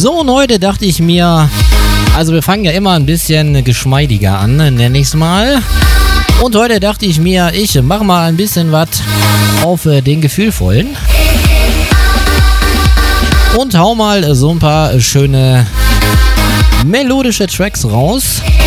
So, und heute dachte ich mir, also wir fangen ja immer ein bisschen geschmeidiger an, nenne ich es mal. Und heute dachte ich mir, ich mache mal ein bisschen was auf den Gefühlvollen. Und hau mal so ein paar schöne melodische Tracks raus.